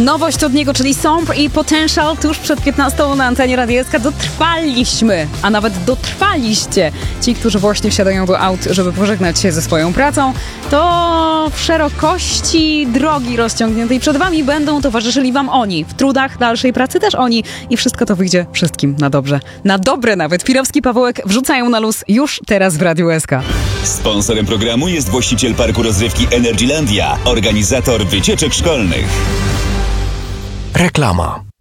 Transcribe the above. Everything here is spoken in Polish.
Nowość od niego, czyli Sombre i Potential tuż przed 15 na antenie Radia SK. Dotrwaliśmy, a nawet dotrwaliście. Ci, którzy właśnie wsiadają do aut, żeby pożegnać się ze swoją pracą, to w szerokości drogi rozciągniętej przed wami będą towarzyszyli wam oni. W trudach dalszej pracy też oni. I wszystko to wyjdzie wszystkim na dobrze. Na dobre nawet. Pirowski, Pawełek wrzucają na luz już teraz w Radiu SK. Sponsorem programu jest właściciel parku rozrywki Energylandia, organizator wycieczek szkolnych. Reklama.